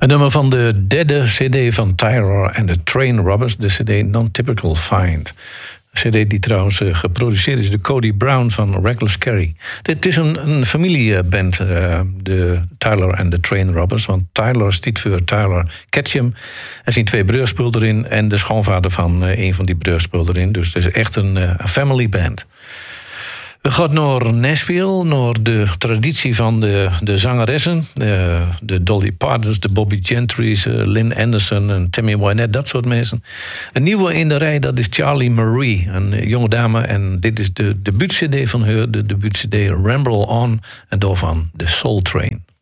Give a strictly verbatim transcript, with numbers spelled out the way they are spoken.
Een nummer van de derde cd van Tyler and the Train Robbers, de cd Non-Typical Find. Een cd die trouwens uh, geproduceerd is door Cody Brown van Reckless Carry. Dit is een, een familieband, uh, de Tyler and the Train Robbers. Want Tyler stiet voor Tyler Ketchum. Er zijn twee broerspul erin en de schoonvader van uh, een van die broerspul erin. Dus het is echt een, uh, een family band. We gaan naar Nashville, naar de traditie van de, de zangeressen. De, de Dolly Partons, de Bobby Gentrys, uh, Lynn Anderson en Tammy Wynette, dat soort mensen. Een nieuwe in de rij, dat is Charlie Marie, een jonge dame. En dit is de debuut-cd van haar, de debuut-cd Ramble On. En daarvan de Soul Train.